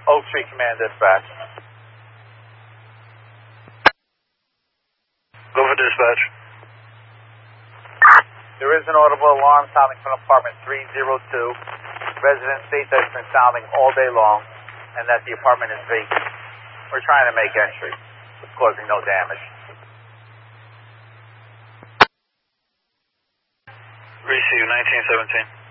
Oak Tree Command dispatch. Go for dispatch. There is an audible alarm sounding from apartment 302. Residents state that it's been sounding all day long and that the apartment is vacant. We're trying to make entry. It's causing no damage. Receive 1917.